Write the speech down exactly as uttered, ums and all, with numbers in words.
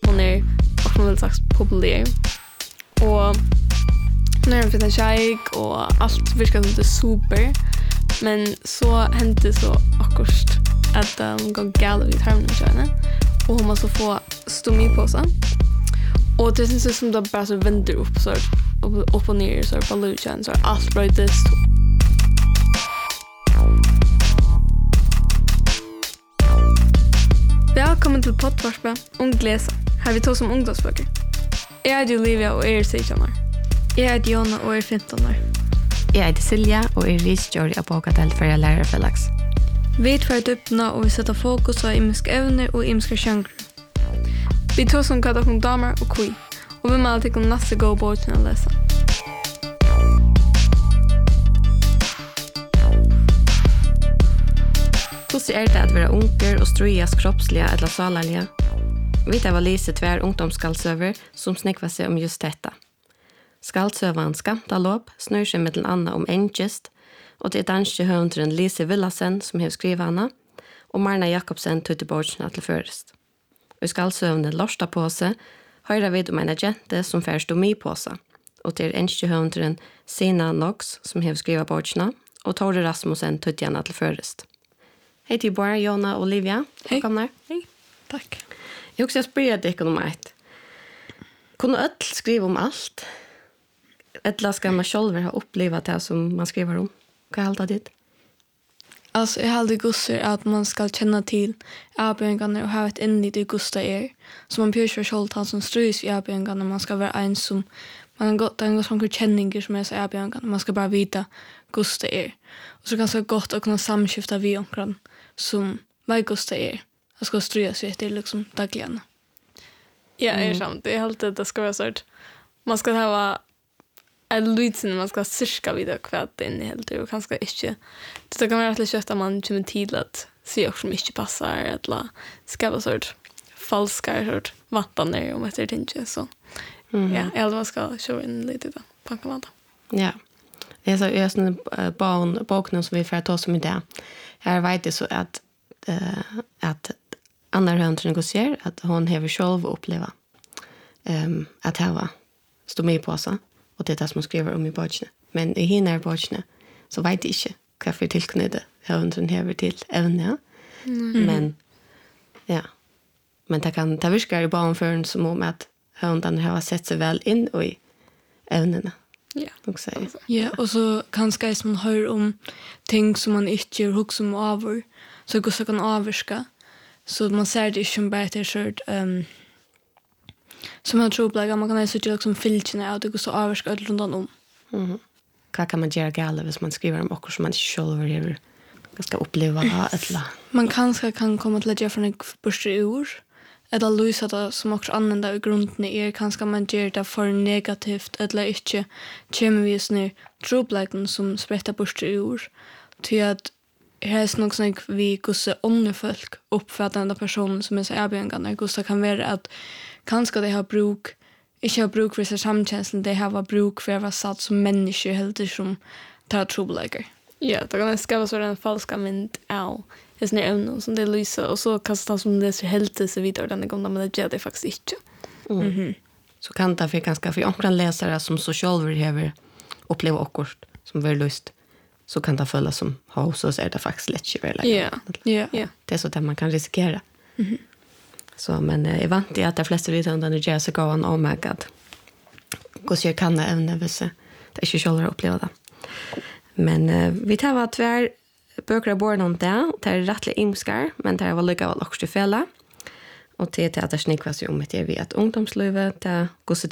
hon är och hon vill sagt populär. Och hon är en fina tjej och allt virkar som det är super. Men så hände så akkurat att hon går gala vid tarmen och henne. Och hon måste få stomi på sig. Och det syns som det bara så vänder upp så upp, upp och ner så på luchen så allt brötes. Välkommen till poddvarspe Ungläsa. Här vi tar som ungdomsböcker. Jag heter Olivia och är sexton år. Jag heter Jonna och är femton år. Jag heter Silja och är researcher på Bokadelt för jag lärare för lax. Vi tar ett öppna och vi sätter fokus på imiska ävner och imiska genrer. Vi tar som kallar från damer och kui. Och vi måste till nästa gå båten att läsa. Hvordan er det at være unger og strøyes kroppslige eller salarlige? Vi tar var lise tvær ungdomsskaldsøver som snikva seg om just dette. Skaldsøveren Skamtalop snur seg med til Anna om Engest, og det er danske høvendren Lise Villasen som har skrivet henne, og Marna Jakobsen tog til bortsene til først. Og i skaldsøvende Lorsta på seg, høyre vi om en agente som først stod mye på seg, og det er danske høvendren Sina Nox som har skrivet bortsene, og Tore Rasmussen tog til henne til først. Hej till Bora, Jonna och Olivia. Hej. Välkomna. Hej. Tack. Jag också spyr dig om ett. Kunde öll skriva om allt? Eller ska man själv ha upplevt det som man skriver om? Vad är allt det? Alltså, jag hade gusser att man ska känna till erbjudanden och ha ett inne i gusta er. Så man björs för själv han som ströjs vid erbjudanden. Man ska vara en som man har gått en sån känningar som är så erbjudanden. Man ska bara vita gusta er. Och så ganska gott att kunna samskifta vid omkring som vad gusta er. Jag ska ströjas vid det liksom dagligen. Ja, det är sant. Det är helt det ska vara sårt. Man ska ha en lydsen man ska cirka vid det kvart in helt och kanske inte. Det kan vara rätt lätt att man kommer till att se också som inte passar eller ska vara sårt falska sårt vatten ner om det inte så. Mm. Ja, eller vad ska show in lite då. Packa man då. Ja. Jag så är sån barn boken som vi får ta som idé. Här vet det så att eh att Anna Höntren går ser att hon har själv uppleva ehm att ha stå med på sig och det är det som skriver om i boken. Men i hinner boken så vet jag inte vad för tillknytte Höntren har till ävne. Mm. Men ja. Men det kan ta viskar i barn för som om att Höntren har sett sig väl in i ävnena. Ja, också. Ja, och så kanske man hör om ting som man inte gör hux som över så går så kan avska. Så man ser det som bara ett sort ehm som jag tror att man kan se det liksom filterna att det går så avska runt om. Mhm. Vad kan man göra galla hvis man skriver om också som man inte själv över ska uppleva eller man kanske kan komma till att göra från en första ur. Eller lysa det som också använder i grunden är kanske man gör det för negativt eller inte kemivis ner trobläken som sprättar bort ur till att här är något som vi gosse unga folk uppfattar den personen som är så erbjudande gosse kan vara att kanske det har bruk inte har bruk för sig samkänslan det har bruk för att vara satt som människa helt som tar trobläker. Ja, det kan skapa så en falska mynd av det är ämnen som det lyser och så kastar som det ser helt så vidare den gången men det gör det faktiskt inte. Mm. Mm-hmm. Så kan det för ganska för omkring läsare som så själva har uppleva akkurat som väl lust så kan det följa som har så är det faktiskt lätt ju väl. Ja. Ja. Det är så att man kan riskera. Mhm. Så men jag vant det att de flesta lite under det jazz går on oh my god. Går så kan det även vissa det är ju själva uppleva det. Men uh, vi tar var tvär böcker born on där det är rättligt imskar men det var lika väl också fälla och det är att det snickvas ju om det är vi att ungdomslöve där går så